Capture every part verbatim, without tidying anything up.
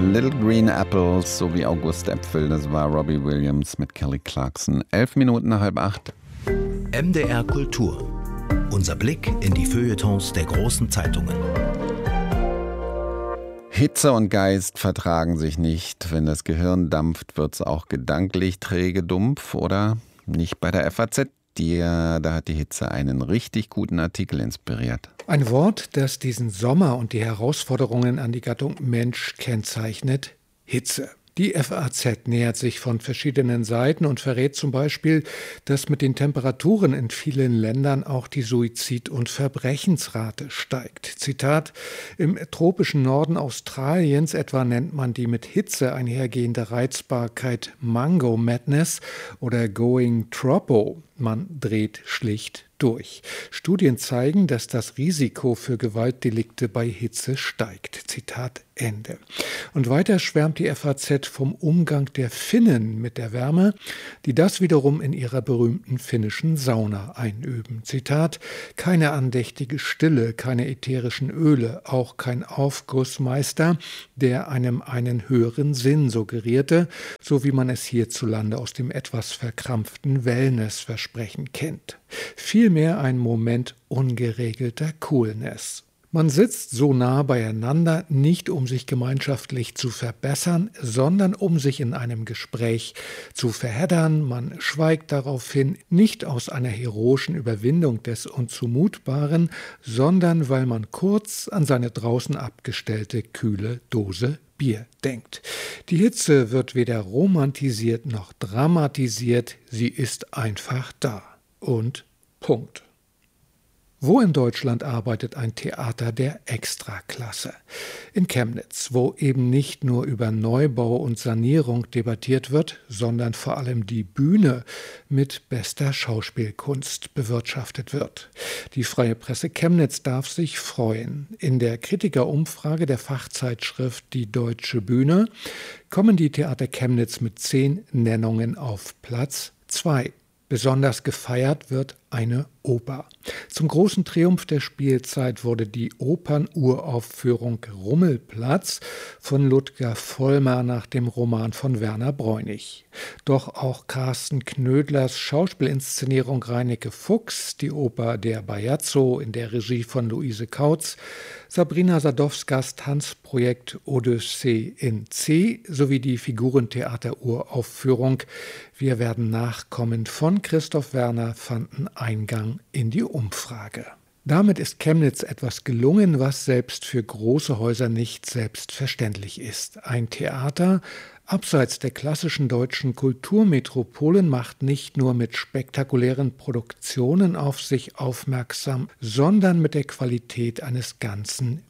Little Green Apples sowie August Äpfel, das war Robbie Williams mit Kelly Clarkson. Elf Minuten nach halb acht. M D R Kultur. Unser Blick in die Feuilletons der großen Zeitungen. Hitze und Geist vertragen sich nicht. Wenn das Gehirn dampft, wird's auch gedanklich träge, dumpf, oder? Nicht bei der F A Z. Die, da hat die Hitze einen richtig guten Artikel inspiriert. Ein Wort, das diesen Sommer und die Herausforderungen an die Gattung Mensch kennzeichnet: Hitze. Die F A Z nähert sich von verschiedenen Seiten und verrät zum Beispiel, dass mit den Temperaturen in vielen Ländern auch die Suizid- und Verbrechensrate steigt. Zitat: Im tropischen Norden Australiens etwa nennt man die mit Hitze einhergehende Reizbarkeit Mango Madness oder Going Troppo. Man dreht schlicht durch. Studien zeigen, dass das Risiko für Gewaltdelikte bei Hitze steigt. Zitat Ende. Und weiter schwärmt die F A Z vom Umgang der Finnen mit der Wärme, die das wiederum in ihrer berühmten finnischen Sauna einüben. Zitat: Keine andächtige Stille, keine ätherischen Öle, auch kein Aufgussmeister, der einem einen höheren Sinn suggerierte, so wie man es hierzulande aus dem etwas verkrampften Wellness-Versprechen kennt. Vielmehr ein Moment ungeregelter Coolness. Man sitzt so nah beieinander, nicht um sich gemeinschaftlich zu verbessern, sondern um sich in einem Gespräch zu verheddern. Man schweigt daraufhin nicht aus einer heroischen Überwindung des Unzumutbaren, sondern weil man kurz an seine draußen abgestellte kühle Dose Bier denkt. Die Hitze wird weder romantisiert noch dramatisiert, sie ist einfach da. Und Punkt. Wo in Deutschland arbeitet ein Theater der Extraklasse? In Chemnitz, wo eben nicht nur über Neubau und Sanierung debattiert wird, sondern vor allem die Bühne mit bester Schauspielkunst bewirtschaftet wird. Die Freie Presse Chemnitz darf sich freuen. In der Kritikerumfrage der Fachzeitschrift Die Deutsche Bühne kommen die Theater Chemnitz mit zehn Nennungen auf Platz zwei. Besonders gefeiert wird eine Oper. Zum großen Triumph der Spielzeit wurde die Opernuraufführung Rummelplatz von Ludger Vollmer nach dem Roman von Werner Bräunig. Doch auch Carsten Knödlers Schauspielinszenierung Reineke Fuchs, die Oper Der Bajazzo in der Regie von Luise Kautz, Sabrina Sadowskas Tanzprojekt Odyssee in C sowie die Figurentheater-Uraufführung Wir werden Nachkommen von Christoph Werner fanden Eingang in die Umfrage. Damit ist Chemnitz etwas gelungen, was selbst für große Häuser nicht selbstverständlich ist. Ein Theater abseits der klassischen deutschen Kulturmetropolen macht nicht nur mit spektakulären Produktionen auf sich aufmerksam, sondern mit der Qualität eines ganzen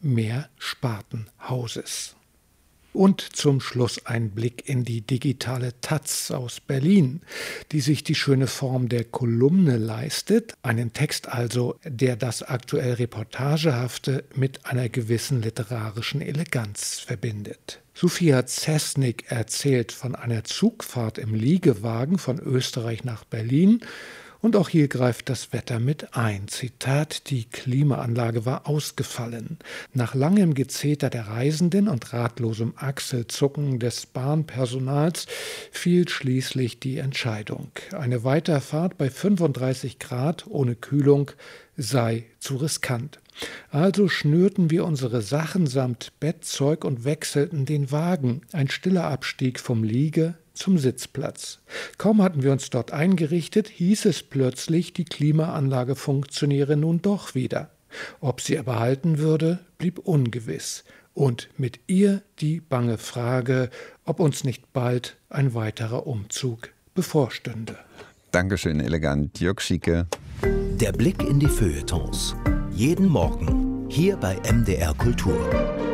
Mehrspartenhauses. Und zum Schluss ein Blick in die digitale Taz aus Berlin, die sich die schöne Form der Kolumne leistet, einen Text also, der das aktuell Reportagehafte mit einer gewissen literarischen Eleganz verbindet. Sophia Zesnik erzählt von einer Zugfahrt im Liegewagen von Österreich nach Berlin. Und auch hier greift das Wetter mit ein. Zitat: Die Klimaanlage war ausgefallen. Nach langem Gezeter der Reisenden und ratlosem Achselzucken des Bahnpersonals fiel schließlich die Entscheidung. Eine Weiterfahrt bei fünfunddreißig Grad ohne Kühlung sei zu riskant. Also schnürten wir unsere Sachen samt Bettzeug und wechselten den Wagen. Ein stiller Abstieg vom Liege zum Sitzplatz. Kaum hatten wir uns dort eingerichtet, hieß es plötzlich, die Klimaanlage funktioniere nun doch wieder. Ob sie aber halten würde, blieb ungewiss. Und mit ihr die bange Frage, ob uns nicht bald ein weiterer Umzug bevorstünde. Dankeschön, elegant. Jörg Schieke. Der Blick in die Feuilletons. Jeden Morgen hier bei M D R Kultur.